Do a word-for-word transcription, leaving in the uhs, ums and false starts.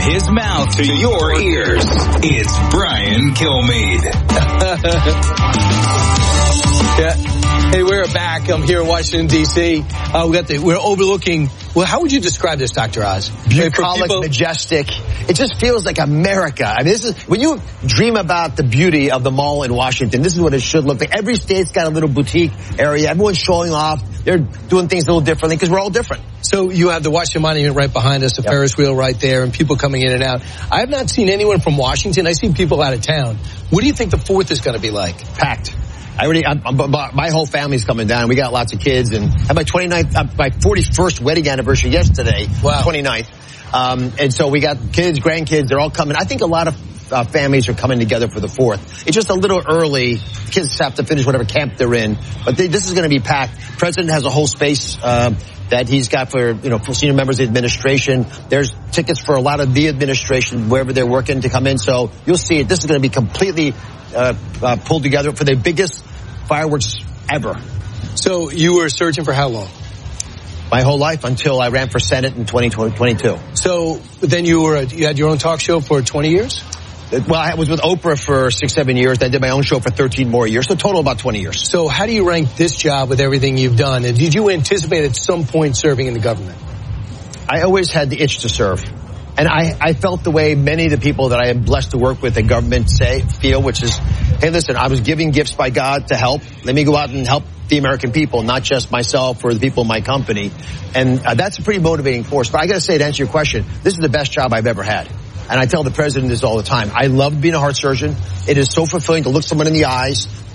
his mouth to your ears. It's Brian Kilmeade. Yeah. Hey, we're back. I'm here in Washington, D C Uh, we got the, we're overlooking, well, how would you describe this, Doctor Oz? Bucolic, people, majestic. It just feels like America. I mean, this is, when you dream about the beauty of the mall in Washington, this is what it should look like. Every state's got a little boutique area. Everyone's showing off. They're doing things a little differently because we're all different. So you have the Washington Monument right behind us, the yep. Ferris wheel right there, and people coming in and out. I have not seen anyone from Washington. I see people out of town. What do you think the fourth is going to be like? Packed. I already, I'm, I'm, my whole family's coming down. We got lots of kids, and I had my twenty-ninth, uh, my forty-first wedding anniversary yesterday, wow. twenty-ninth. Um, and so we got kids, grandkids, they're all coming. I think a lot of uh, families are coming together for the fourth. It's just a little early. Kids have to finish whatever camp they're in, but they, this is going to be packed. President has a whole space uh, that he's got for, you know, for senior members of the administration. There's tickets for a lot of the administration, wherever they're working, to come in. So you'll see it. This is going to be completely uh, uh, pulled together for the biggest fireworks ever. So you were searching for how long? My whole life, until I ran for Senate in twenty twenty-two. So then you were you had your own talk show for twenty years? Well, I was with Oprah for six, seven years. I did my own show for thirteen more years. So total about twenty years. So how do you rank this job with everything you've done? And did you anticipate at some point serving in the government? I always had the itch to serve. And I, I felt the way many of the people that I am blessed to work with in government say, feel, which is, hey, listen, I was given gifts by God to help. Let me go out and help the American people, not just myself or the people in my company. And uh, that's a pretty motivating force. But I got to say, to answer your question, this is the best job I've ever had. And I tell the president this all the time. I love being a heart surgeon. It is so fulfilling to look someone in the eyes